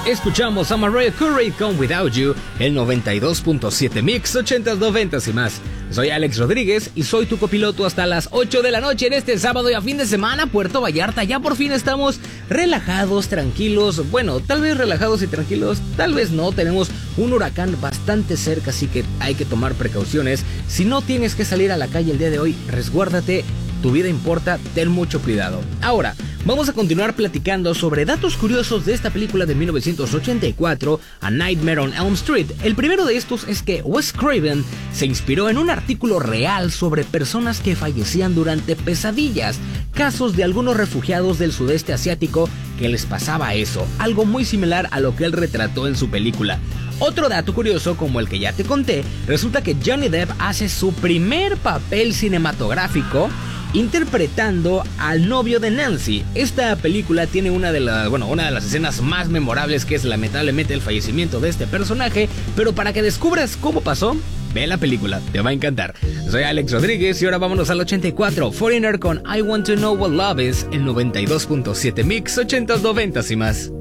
Escuchamos a Mariah Carey con Without You, el 92.7 Mix, 80s, 90s y más. Soy Alex Rodríguez y soy tu copiloto hasta las 8 de la noche en este sábado y a fin de semana. Puerto Vallarta, ya por fin estamos relajados, tranquilos. Bueno, tal vez relajados y tranquilos, tal vez no. Tenemos un huracán bastante cerca, así que hay que tomar precauciones. Si no tienes que salir a la calle el día de hoy, resguárdate. Tu vida importa, ten mucho cuidado. Ahora, vamos a continuar platicando sobre datos curiosos de esta película de 1984, A Nightmare on Elm Street. El primero de estos es que Wes Craven se inspiró en un artículo real sobre personas que fallecían durante pesadillas, casos de algunos refugiados del sudeste asiático que les pasaba eso, algo muy similar a lo que él retrató en su película. Otro dato curioso, como el que ya te conté, resulta que Johnny Depp hace su primer papel cinematográfico interpretando al novio de Nancy. Esta película tiene una de las escenas más memorables, que es lamentablemente el fallecimiento de este personaje, pero para que descubras cómo pasó, ve la película, te va a encantar. Soy Alex Rodríguez y ahora vámonos al 84, Foreigner con I Want to Know What Love Is, el 92.7 Mix, 80s, 90s y más.